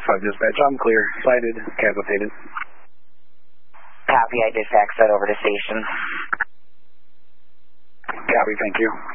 Dispatch, I'm clear. Sighted, capitated. Copy, I just faxed that over to station. Copy, thank you.